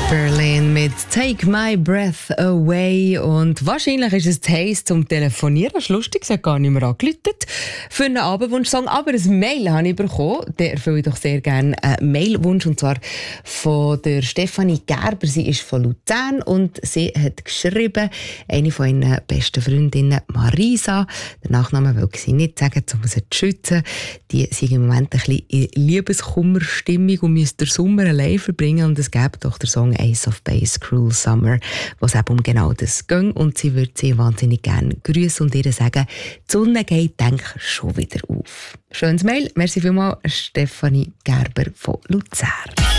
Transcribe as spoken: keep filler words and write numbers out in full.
Berlin mit Take My Breath Away. Und wahrscheinlich ist es heiß zum Telefonieren. Das ist lustig, sie hat gar nicht mehr angerufen für einen Abendwunsch-Song. Aber ein Mail habe ich bekommen. Der erfülle ich doch sehr gerne einen Mailwunsch. Und zwar von der Stefanie Gerber. Sie ist von Luzern und sie hat geschrieben, eine von ihren besten Freundinnen, Marisa. Den Nachnamen will sie nicht sagen, um sie zu schützen. Die sind im Moment ein bisschen in Liebeskummerstimmung und müssen den Sommer allein verbringen. Und es gibt doch den Song Ace of Base, Cruel Summer, was eben um genau das geht. Und sie würde sie wahnsinnig gerne grüßen und ihr sagen, die Sonne geht, denke ich, schon wieder auf. Schönes Mail. Merci vielmals, Stefanie Gerber von Luzern.